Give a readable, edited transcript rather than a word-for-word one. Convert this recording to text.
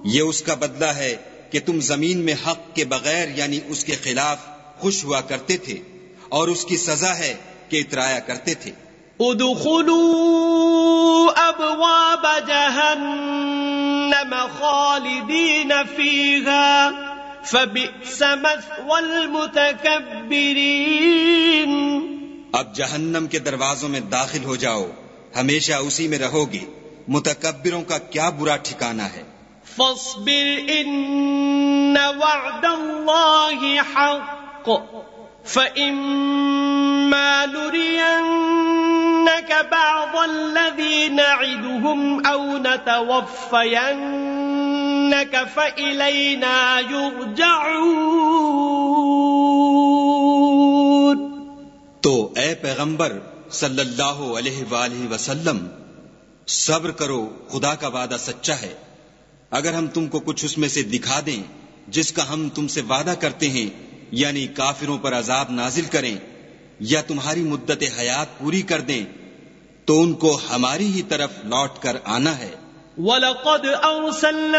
یہ اس کا بدلہ ہے کہ تم زمین میں حق کے بغیر یعنی اس کے خلاف خوش ہوا کرتے تھے، اور اس کی سزا ہے کہ اترایا کرتے تھے۔ ادخلوا ابواب جہنم خالدین فیہا فبئس مثوى المتکبرین۔ اب جہنم کے دروازوں میں داخل ہو جاؤ، ہمیشہ اسی میں رہو گے، متکبروں کا کیا برا ٹھکانہ ہے۔ فاصبر ان وعد اللہ حق فإما نرینک بعض الذی نعدهم او نتوفینک فإلینا یرجعون۔ تو اے پیغمبر صلی اللہ علیہ وآلہ وسلم، صبر کرو، خدا کا وعدہ سچا ہے۔ اگر ہم تم کو کچھ اس میں سے دکھا دیں جس کا ہم تم سے وعدہ کرتے ہیں، یعنی کافروں پر عذاب نازل کریں یا تمہاری مدت حیات پوری کر دیں، تو ان کو ہماری ہی طرف لوٹ کر آنا ہے۔ وَلَقَدْ أَرْسَلْنَا